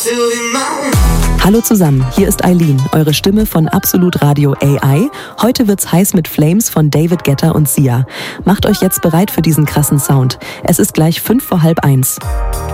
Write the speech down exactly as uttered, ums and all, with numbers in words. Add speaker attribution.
Speaker 1: Hallo zusammen, hier ist Eileen, eure Stimme von Absolut Radio A I. Heute wird's heiß mit Flames von David Guetta und Sia. Macht euch jetzt bereit für diesen krassen Sound. Es ist gleich fünf vor halb eins.